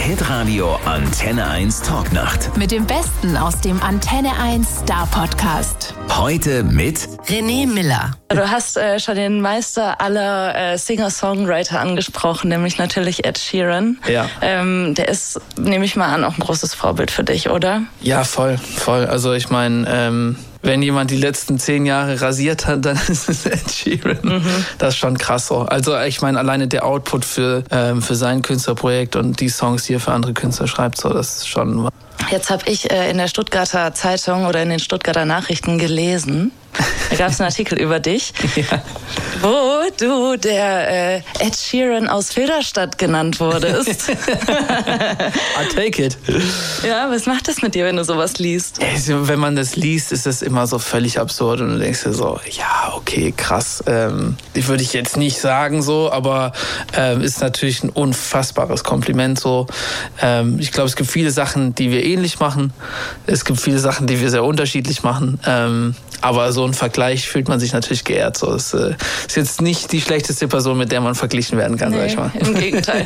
Hitradio Antenne 1 Talknacht. Mit dem Besten aus dem Antenne 1 Star Podcast. Heute mit René Miller. Du hast schon den Meister aller Singer-Songwriter angesprochen, nämlich natürlich Ed Sheeran. Ja. Der ist, nehme ich mal an, auch ein großes Vorbild für dich, oder? Ja, voll. Also ich meine, wenn jemand die letzten 10 Jahre rasiert hat, dann ist es Ed Sheeran. Mhm. Das ist schon krass so. Also ich meine, alleine der Output für sein Künstlerprojekt und die Songs, die er für andere Künstler schreibt, so, das ist schon... Jetzt habe ich in der Stuttgarter Zeitung oder in den Stuttgarter Nachrichten gelesen, da gab es einen Artikel über dich, Ja. wo du der Ed Sheeran aus Filderstadt genannt wurdest. I take it. Ja, was macht das mit dir, wenn du sowas liest? Also, wenn man das liest, ist das immer so völlig absurd und du denkst dir so, ja, okay, krass. Die würde ich jetzt nicht sagen so, aber ist natürlich ein unfassbares Kompliment so. Ich glaube, es gibt viele Sachen, die wir ähnlich machen. Es gibt viele Sachen, die wir sehr unterschiedlich machen. Aber so ein Vergleich fühlt man sich natürlich geehrt. So, es ist jetzt nicht die schlechteste Person, mit der man verglichen werden kann, sag ich mal. Im Gegenteil.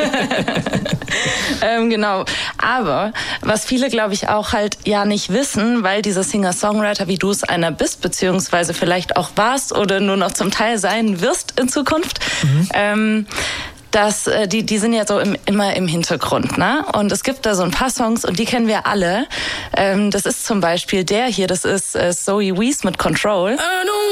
Genau. Aber was viele, glaube ich, auch halt ja nicht wissen, weil dieser Singer-Songwriter, wie du es einer bist, beziehungsweise vielleicht auch warst oder nur noch zum Teil sein wirst in Zukunft, dass die sind ja so immer im Hintergrund, ne? Und es gibt da so ein paar Songs und die kennen wir alle. Das ist zum Beispiel der hier, das ist Zoe Wees mit Control.